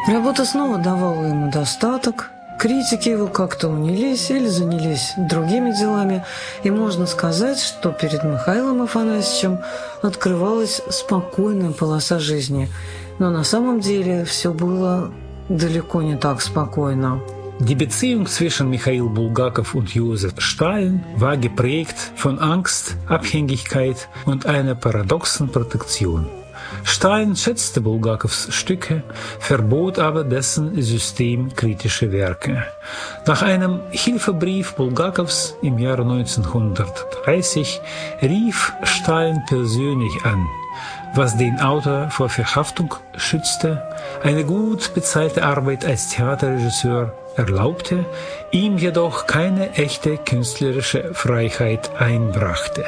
Работа снова давала ему достаток, критики его как-то унялись или занялись другими делами, и можно сказать, что перед Михаилом Афанасьевичем открывалась спокойная полоса жизни. Но на самом деле все было далеко не так спокойно. Die Beziehung zwischen Michail Bulgakov und Josef Stalin war geprägt von Angst, Abhängigkeit und einer paradoxen Protektion. Stalin schätzte Bulgakows Stücke, verbot aber dessen systemkritische Werke. Nach einem Hilfebrief Bulgakows im Jahre 1930 rief Stalin persönlich an, was den Autor vor Verhaftung schützte, eine gut bezahlte Arbeit als Theaterregisseur erlaubte, ihm jedoch keine echte künstlerische Freiheit einbrachte.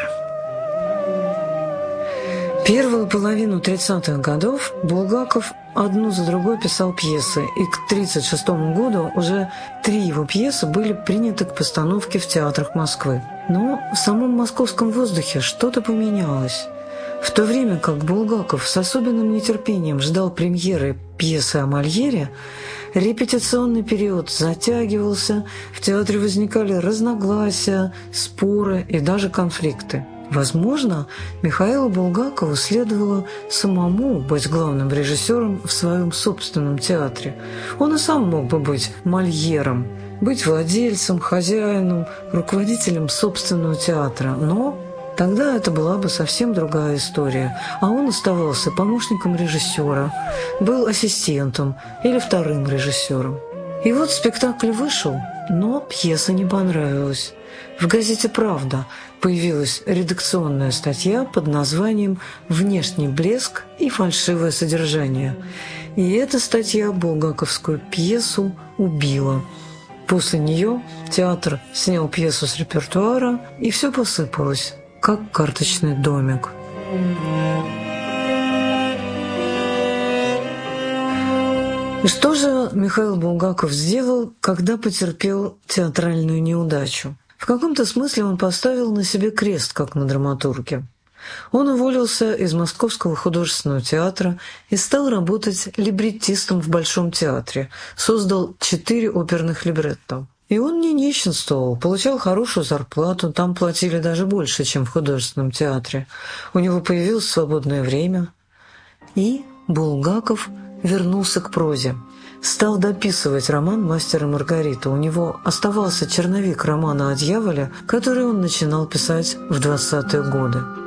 Первую половину 30-х годов Булгаков одну за другой писал пьесы, и к 1936 году уже 3 его пьесы были приняты к постановке в театрах Москвы. Но в самом московском воздухе что-то поменялось. В то время как Булгаков с особенным нетерпением ждал премьеры пьесы о Мольере, репетиционный период затягивался, в театре возникали разногласия, споры и даже конфликты. Возможно, Михаилу Булгакову следовало самому быть главным режиссером в своем собственном театре. Он и сам мог бы быть Мольером, быть владельцем, хозяином, руководителем собственного театра, но тогда это была бы совсем другая история, а он оставался помощником режиссера, был ассистентом или вторым режиссером. И вот спектакль вышел, но пьеса не понравилась. В газете «Правда» появилась редакционная статья под названием «Внешний блеск и фальшивое содержание». И эта статья булгаковскую пьесу убила. После нее театр снял пьесу с репертуара, и все посыпалось, как карточный домик. И что же Михаил Булгаков сделал, когда потерпел театральную неудачу? В каком-то смысле он поставил на себе крест, как на драматурге. Он уволился из Московского художественного театра и стал работать либреттистом в Большом театре, создал 4 оперных либретто. И он не нищенствовал, получал хорошую зарплату, там платили даже больше, чем в художественном театре. У него появилось свободное время, и Булгаков вернулся к прозе. Стал дописывать роман «Мастер и Маргарита». У него оставался черновик романа о дьяволе, который он начинал писать в 20-е годы.